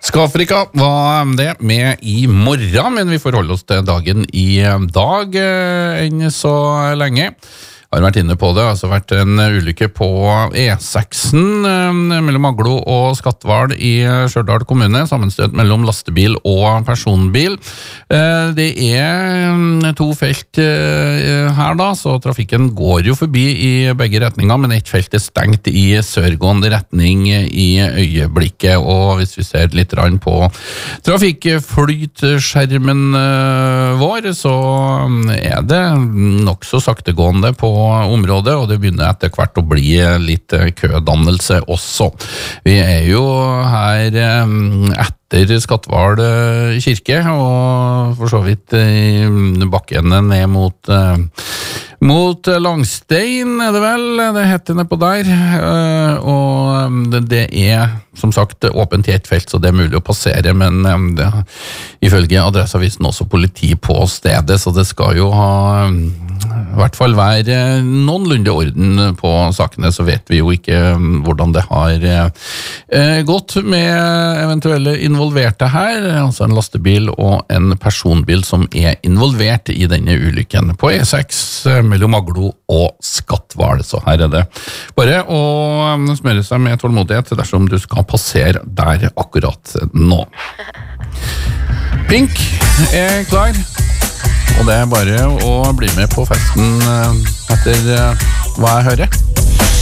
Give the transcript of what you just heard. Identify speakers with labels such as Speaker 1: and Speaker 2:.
Speaker 1: Skafrika var det med i morgen, men vi forholder oss til dagen i dag enn så lenge. Jeg har vært inne på det, altså vært en ulykke på E6-en mellom Aglo og Skatval i Stjørdal kommune, sammenstøt mellom lastebil og personbil. Det er to felt her da, så trafikken går jo forbi i begge retninger, men et felt er stengt i sørgående retning i øyeblikket, og hvis vi ser litt på trafikkflytskjermen vår, så er det nok så saktegående på området, og det begynner etter hvert å bli litt kødannelse også. Vi er jo her etter Skatval kirke, og for så vidt i bakken ned mot Langstein, er det vel, det heter nedpå der, og det er som sagt åpent i et felt, så det er mulig å passere, men ifølge Adresseavisen også politi på stedet, så det skal jo i hvert fall være noenlunde orden på sakene, så vet vi jo ikke hvordan det har gått med eventuelle involverte her, altså en lastebil og en personbil som er involvert i denne ulykken på E6 mellom Aglo og Skatval. Så her er det bare å smøre seg med tålmodighet dersom du skal passere der akkurat nå. Pink er klar, og det er bare å bli med på festen etter hva jeg hører.